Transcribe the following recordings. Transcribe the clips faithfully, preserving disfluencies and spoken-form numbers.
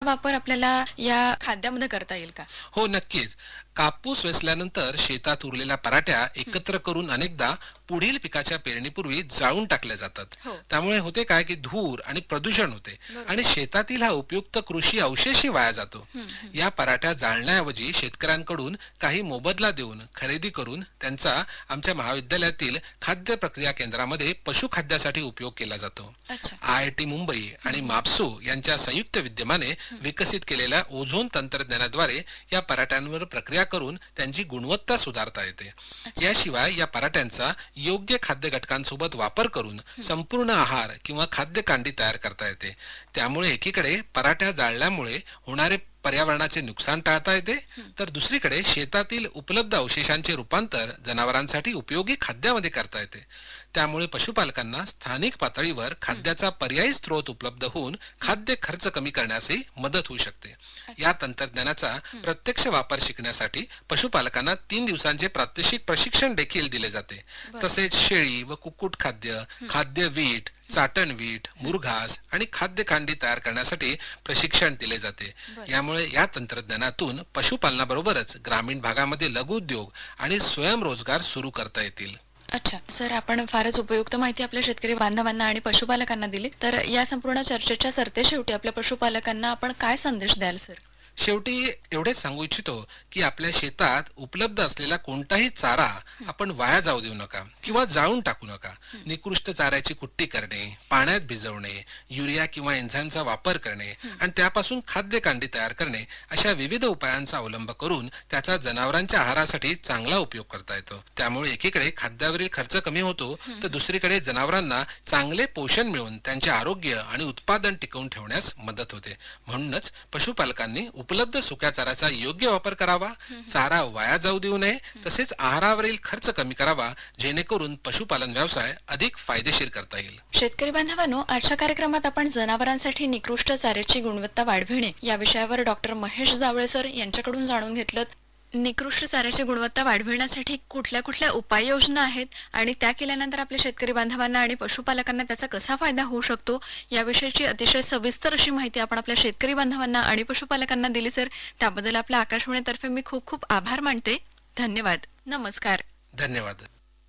वापर आपल्याला या खाद्यामध्ये करता येईल का? हो, नक्कीच. कापूस वेचल्यानंतर शेतात उरलेल्या पराठ्या एकत्र करून अनेकदा पुढील पिकाच्या पेरणीपूर्वी जाळून टाकल्या जातात. हो. त्यामुळे होते काय की धूर आणि प्रदूषण होते बरोबर. आणि शेतातील हा उपयुक्त कृषी अवशेषही वाया जातो. हं, हं. या पराठ्या जाळण्याऐवजी शेतकऱ्यांकडून काही मोबदला देऊन खरेदी करून त्यांचा आमच्या महाविद्यालयातील खाद्य प्रक्रिया केंद्रामध्ये पशुखाद्यासाठी उपयोग केला जातो. अच्छा. आय आय टी मुंबई आणि माप्सो यांच्या संयुक्त विद्यमाने विकसित केलेल्या ओझोन तंत्रज्ञानाद्वारे या पराठ्यांवर प्रक्रिया करून त्यांची गुणवत्ता सुधारता येते. याशिवाय या पराठ्यांचा योग्य खाद्य घटकांसोबत वापर करून संपूर्ण आहार किंवा खाद्य कांडी तयार करता येते. त्यामुळे एकीकडे पराठ्या जाळल्यामुळे होणारे पर्यावरणाचे नुकसान टाळता येते, तर दुसरीकडे शेतातील उपलब्ध अवशेषांचे रूपांतर जनावरांसाठी उपयोगी खाद्यामध्ये करता येते. त्यामुळे पशुपालकांना स्थानिक पातळीवर खाद्याचा पर्यायी स्रोत उपलब्ध होऊन खाद्य खर्च कमी करण्यासही मदत होऊ शकते. या तंत्रज्ञानाचा प्रत्यक्ष वापर शिकण्यासाठी पशुपालकांना तीन दिवसांचे प्रात्यक्षिक प्रशिक्षण देखील दिले जाते. तसेच शेळी व कुक्कुट खाद्य, खाद्य वीट, चाटण वीट, मुरघास आणि खाद्य कांडी तयार करण्यासाठी प्रशिक्षण दिले जाते. यामुळे या तंत्रज्ञानातून पशुपालनाबरोबरच ग्रामीण भागामध्ये लघुउद्योग आणि स्वयंरोजगार सुरू करता येतील. अच्छा सर, आपण फारच उपयुक्त माहिती आपल्या शेतकरी बांधवांना आणि पशुपालकांना दिली. तर या संपूर्ण चर्चेच्या सरतेशेवटी आपल्या पशुपालकांना आपण काय संदेश द्याल सर? शेवटी एवढेच सांगू इच्छितो की आपल्या शेतात उपलब्ध असलेला कोणताही चारा आपण वाया जाऊ देऊ नका किंवा जाळून टाकू नका. निकृष्ट चाऱ्याची कुट्टी करणे, पाण्यात भिजवणे, युरिया किंवा एन्झाईमचा वापर करणे आणि त्यापासून खाद्य कांडी तयार करणे अशा विविध उपायांचा अवलंब करून त्याचा जनावरांच्या आहारासाठी चांगला उपयोग करता येतो. त्यामुळे एकीकडे खाद्यावरील खर्च कमी होतो, तर दुसरीकडे जनावरांना चांगले पोषण मिळून त्यांचे आरोग्य आणि उत्पादन टिकवून ठेवण्यास मदत होते. म्हणूनच पशुपालकांनी उपलब्ध सुक्या चाऱ्याचा योग्य वापर करावा, चारा वाया जाऊ देऊ नये, तसेच आहारावरील खर्च कमी करावा, जेणेकरून पशुपालन व्यवसाय अधिक फायदेशीर करता येईल. शेतकरी बांधवांनो, आजच्या कार्यक्रमात आपण जनावरांसाठी निकृष्ट चाऱ्याची गुणवत्ता वाढविणे या विषयावर डॉक्टर महेश जावळे सर यांच्याकडून जाणून घेतलं. निकृष्ट चाऱ्याची गुणवत्ता वाढविण्यासाठी कुठल्या कुठल्या उपाययोजना आहेत आणि त्या केल्यानंतर आपल्या शेतकरी बांधवांना आणि पशुपालकांना त्याचा कसा फायदा होऊ शकतो याविषयीची अतिशय सविस्तर अशी माहिती आपण आपल्या शेतकरी बांधवांना आणि पशुपालकांना दिली सर. त्याबद्दल आपल्या आकाशवाणीतर्फे मी खूप खूप आभार मानते. धन्यवाद. नमस्कार. धन्यवाद.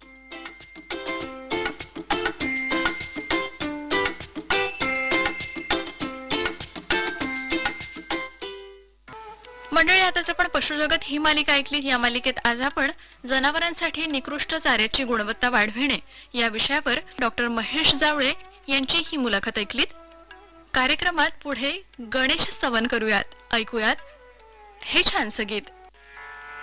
मंडळी, आताच आपण पशुजगत ही मालिका ऐकली. या मालिकेत आज आपण जनावरांसाठी निकृष्ट चाऱ्याची गुणवत्ता वाढविणे या विषयावर डॉक्टर महेश जावळे यांची ही मुलाखत ऐकलीत. कार्यक्रमात पुढे गणेश स्तवन करूयात. ऐकूयात हे छानसं गीत.